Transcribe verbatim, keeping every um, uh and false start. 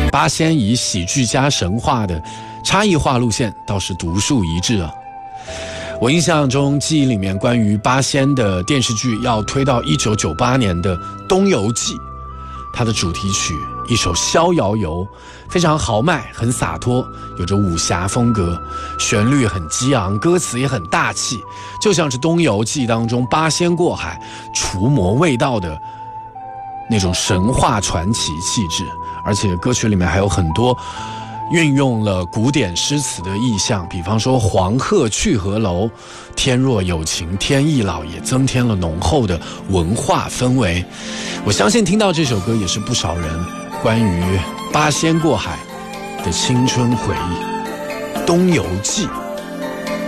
八仙以喜剧加神话的差异化路线倒是独树一帜啊。我印象中记忆里面关于八仙的电视剧要推到一九九八年的《东游记》，它的主题曲一首《逍遥游》非常豪迈，很洒脱，有着武侠风格，旋律很激昂，歌词也很大气，就像是《东游记》当中八仙过海除魔卫道的那种神话传奇气质。而且歌曲里面还有很多运用了古典诗词的意象，比方说黄鹤去河楼，天若有情天亦老，也增添了浓厚的文化氛围。我相信听到这首歌也是不少人关于八仙过海的青春回忆。东游记。